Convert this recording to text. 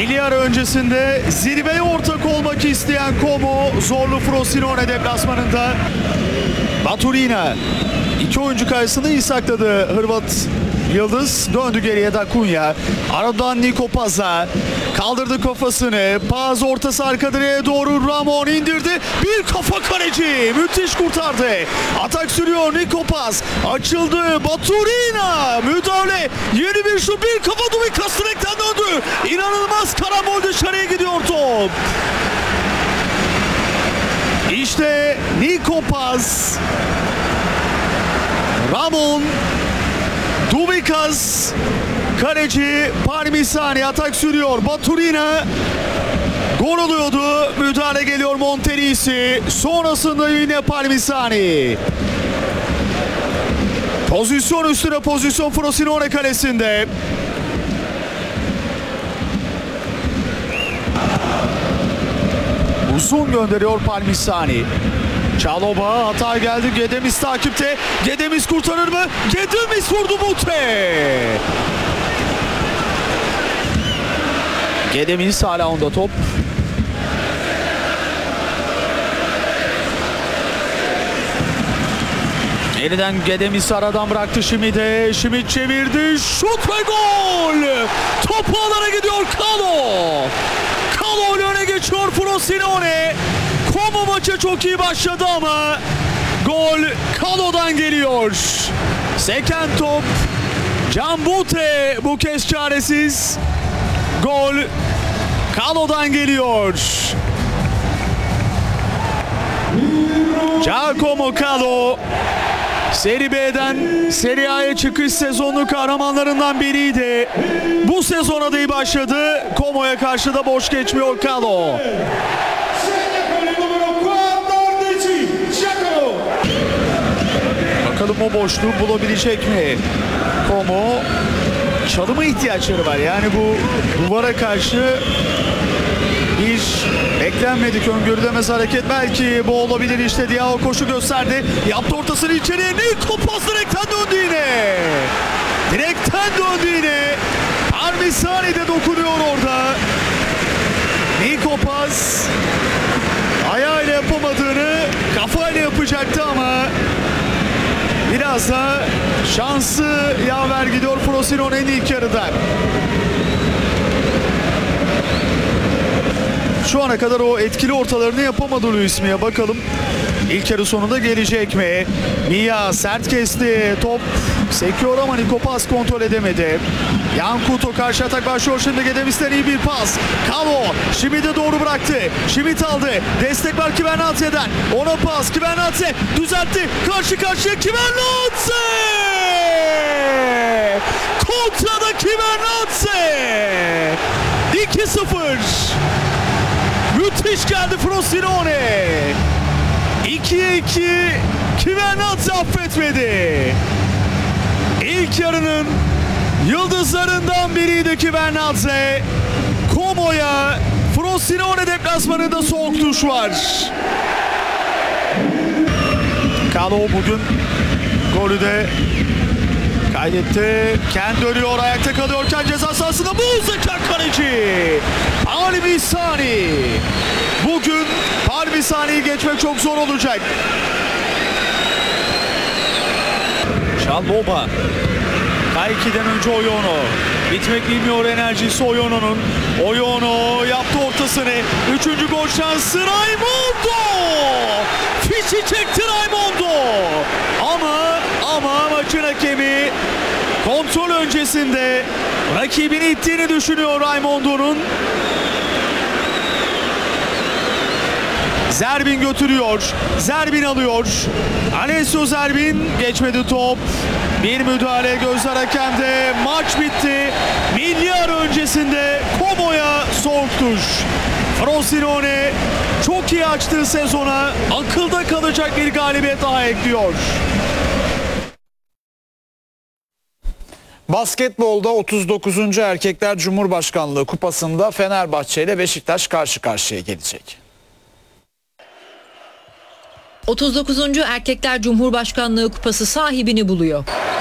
Milli ara öncesinde zirveye ortak olmak isteyen Como zorlu Frosinone deplasmanında Baturina iki oyuncu karşısında iyi sakladı. Hırvat Yıldız döndü geriye Dakunya. Aradan Niko Paz'a kaldırdı kafasını. Paz ortası arka direğe doğru Ramon indirdi. Bir kafa kaleci. Müthiş kurtardı. Atak sürüyor Niko Paz. Açıldı Baturina. Müdahale. Yeni bir şut. Bir kafa Dubikas direkten döndü. İnanılmaz karambol dışarıya gidiyor top. İşte Niko Paz. Ramon. Dubikas, kaleci Parmisani atak sürüyor. Baturina gol oluyordu. Müdahale geliyor Monterisi. Sonrasında yine Parmisani. Pozisyon üstüne pozisyon Frosinone kalesinde. Uzun gönderiyor Parmisani. Çaloba hata geldi. Gedemis takipte. Gedemis kurtarır mı? Gedemis vurdu Mute. Gedemis hala onda top. Yeniden Gedemis aradan bıraktı Şimit'e. Şimit çevirdi. Şut ve gol. Top ağlara gidiyor Kalo. Kalo ile öne geçiyor Frosinone. Como maça çok iyi başladı ama gol Kalo'dan geliyor. Seken top. Can Bute bu kez çaresiz. Gol Kalo'dan geliyor. Giacomo Kalo Serie B'den Serie A'ya çıkış sezonu kahramanlarından biriydi. Bu sezona da iyi başladı. Como'ya karşı da boş geçmiyor Kalo. Bakalım o boşluğu bulabilecek mi? Como çalıma ihtiyaçları var. Yani bu duvara karşı bir beklenmedik öngörülemez hareket. Belki bu olabilir işte. Diao koşu gösterdi. Yaptı ortasını içeriye. Niko Paz direkten döndü yine. Direkten döndü yine. Parmisani de dokunuyor orada. Niko Paz ayağıyla yapamadığını kafayla yapacaktı ama biraz da şansı yaver gidiyor Frosinone'nin ilk yarıda. Şu ana kadar o etkili ortalarını yapamadı Luis Mia. Bakalım ilk yarı sonunda gelecek mi? Mia sert kesti. Top sekiyor ama Niko Paz kontrol edemedi. Yankuto karşı atak başlıyor şimdi. Gedemis'ten iyi bir pas. Kalo Şimit'e doğru bıraktı. Şimit aldı. Destek var Kivernatse'den. Ona pas. Kivernatse düzeltti. Karşı karşıya Kivernatse! Kontrada Kivernatse! 2-0. Müthiş geldi Frosinone. 2'ye 2. Kivernatse affetmedi. İlk yarının yıldızlarından biriydi Kivernatse. Como'ya Frosinone deplasmanında soğuk duş var. Kalo bugün golü de kaydetti. Ken dönüyor, ayakta kalıyorken ceza sahasında Muzeker kaleci. Parmisani. Bugün Parmisani'yi geçmek çok zor olacak. Çaloba. Kayki'den önce Oyono. Bitmek bilmiyor enerjisi Oyono'nun. Oyono yaptı ortasını. Üçüncü gol şansı Raimundo. Fişi çekti Raimundo. Ama maçın hakemi kontrol öncesinde rakibini ittiğini düşünüyor Raimondo'nun. Zerbin götürüyor. Zerbin alıyor. Alessio Zerbin geçmedi top. Bir müdahale gözler hakemde. Maç bitti. Milli ara öncesinde Como'ya soğuk duş. Frosinone çok iyi açtığı sezona akılda kalacak bir galibiyet daha ekliyor. Basketbolda 39. Erkekler Cumhurbaşkanlığı Kupası'nda Fenerbahçe ile Beşiktaş karşı karşıya gelecek. 39. Erkekler Cumhurbaşkanlığı Kupası sahibini buluyor.